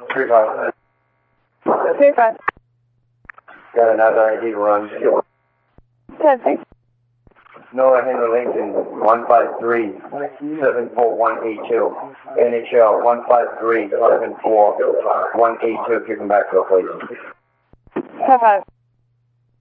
35. 35. Got another ID run. Perfect. Noah Henry Lincoln, 153-74182. NHL, 153-74182. Kick him back to a place. Perfect.